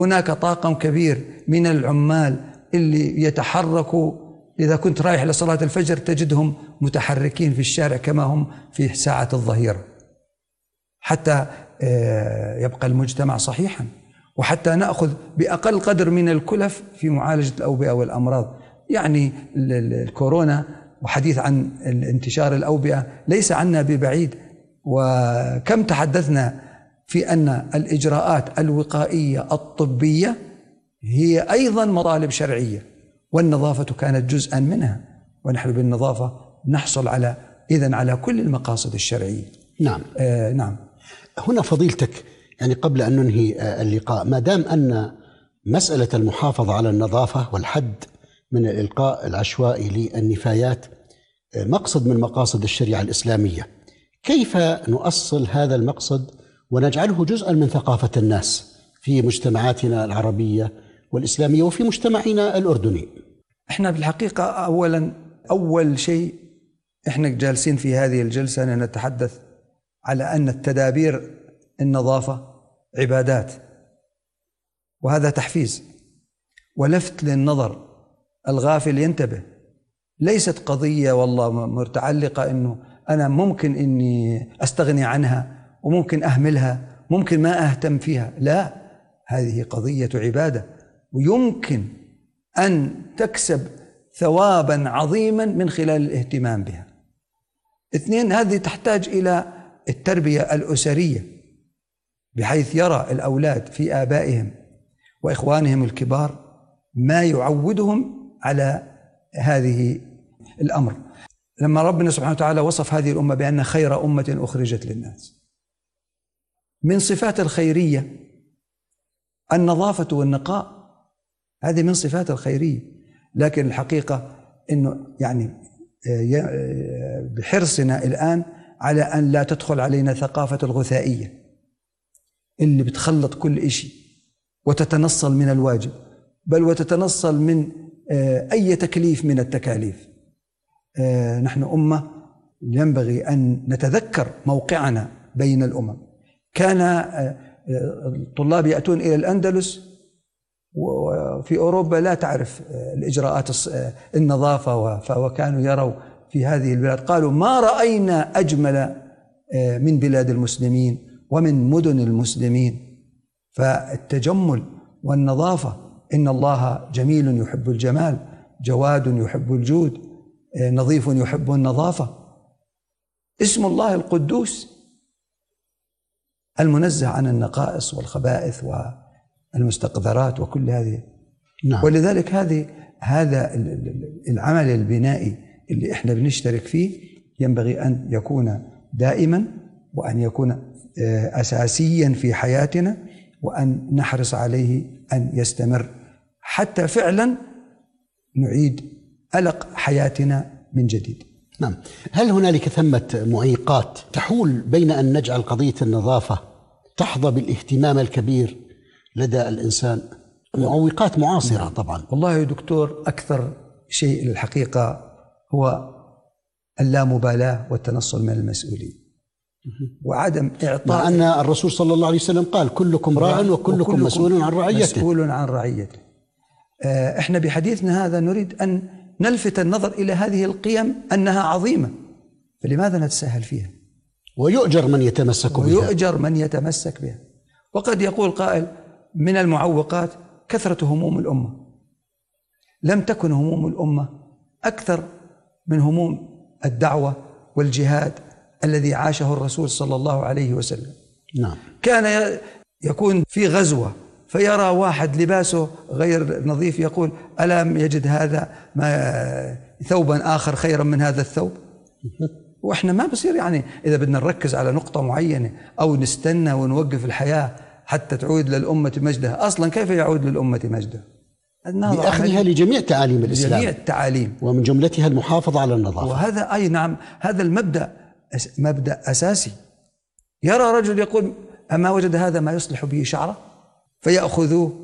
هناك طاقم كبير من العمال اللي يتحركوا، إذا كنت رايح لصلاة الفجر تجدهم متحركين في الشارع كما هم في ساعة الظهيرة، حتى يبقى المجتمع صحيحا، وحتى نأخذ بأقل قدر من الكلف في معالجة الأوبئة والأمراض. يعني الكورونا وحديث عن انتشار الأوبئة ليس عنا ببعيد، وكم تحدثنا في أن الإجراءات الوقائية الطبية هي أيضا مطالب شرعية، والنظافة كانت جزءا منها، ونحن بالنظافة نحصل على كل المقاصد الشرعية. نعم. نعم. هنا فضيلتك، يعني قبل أن ننهي اللقاء، ما دام أن مسألة المحافظة على النظافة والحد من الإلقاء العشوائي للنفايات مقصد من مقاصد الشريعة الإسلامية، كيف نؤصل هذا المقصد ونجعله جزءا من ثقافة الناس في مجتمعاتنا العربية والإسلامية وفي مجتمعنا الأردني؟ احنا بالحقيقة أول شيء احنا جالسين في هذه الجلسة نتحدث على أن التدابير النظافة عبادات، وهذا تحفيز ولفت للنظر. الغافل ينتبه، ليست قضية والله متعلقة أنه أنا ممكن أني أستغني عنها وممكن أهملها، ممكن ما أهتم فيها، لا، هذه قضية عبادة، ويمكن أن تكسب ثوابا عظيما من خلال الاهتمام بها. 2، هذه تحتاج إلى التربية الأسرية، بحيث يرى الأولاد في آبائهم وإخوانهم الكبار ما يعودهم على هذه الأمر. لما ربنا سبحانه وتعالى وصف هذه الأمة بأن خير أمة أخرجت للناس، من صفات الخيرية النظافة والنقاء، هذه من صفات الخيرية. لكن الحقيقة أنه يعني بحرصنا الآن على أن لا تدخل علينا ثقافة الغثائية اللي بتخلط كل إشي وتتنصل من الواجب، بل وتتنصل من أي تكليف من التكاليف. نحن أمة ينبغي أن نتذكر موقعنا بين الأمم. كان الطلاب يأتون إلى الأندلس، وفي أوروبا لا تعرف الإجراءات النظافة، وكانوا يروا في هذه البلاد، قالوا ما رأينا أجمل من بلاد المسلمين ومن مدن المسلمين. فالتجمل والنظافة، إن الله جميل يحب الجمال، جواد يحب الجود، نظيف يحب النظافة. اسم الله القدوس المنزه عن النقائص والخبائث والمستقذرات وكل هذه. نعم. ولذلك هذا العمل البنائي اللي احنا بنشترك فيه ينبغي أن يكون دائما، وأن يكون أساسيا في حياتنا، وأن نحرص عليه أن يستمر حتى فعلا نعيد ألق حياتنا من جديد. نعم. هل هنالك ثمة معيقات تحول بين أن نجعل قضية النظافة تحظى بالاهتمام الكبير لدى الإنسان؟ معوقات معاصرة طبعا. والله يا دكتور، أكثر شيء الحقيقة هو اللامبالاة والتنصل من المسؤولية، وعدم إعطاء، مع أن الرسول صلى الله عليه وسلم قال كلكم راع وكلكم مسؤول عن رعيته. مسؤول عن رعيته. احنا بحديثنا هذا نريد أن نلفت النظر إلى هذه القيم أنها عظيمة، فلماذا نتساهل فيها؟ ويؤجر من يتمسك بها. ويؤجر من يتمسك بها. وقد يقول قائل من المعوقات كثرة هموم الأمة. لم تكن هموم الأمة أكثر من هموم الدعوة والجهاد الذي عاشه الرسول صلى الله عليه وسلم. نعم. كان يكون في غزوة فيرى واحد لباسه غير نظيف، يقول ألم يجد هذا ثوبا آخر خيرا من هذا الثوب؟ وإحنا ما بصير يعني إذا بدنا نركز على نقطة معينة أو نستنى ونوقف الحياة حتى تعود للأمة مجدها. أصلا كيف يعود للأمة مجدها؟ بأخذها لجميع تعاليم الإسلام، جميع التعاليم، ومن جملتها المحافظة على النظافة. وهذا أي نعم، هذا المبدأ مبدأ أساسي. يرى رجل يقول أما وجد هذا ما يصلح به شعره، فيأخذوه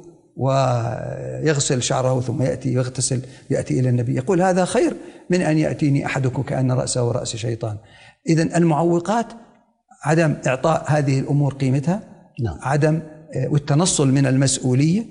ويغسل شعره ثم يأتي يغتسل، يأتي إلى النبي يقول هذا خير من أن يأتيني أحدكم كأن رأسه رأس شيطان. إذن المعوقات عدم إعطاء هذه الأمور قيمتها. نعم. عدم والتنصل من المسؤولية.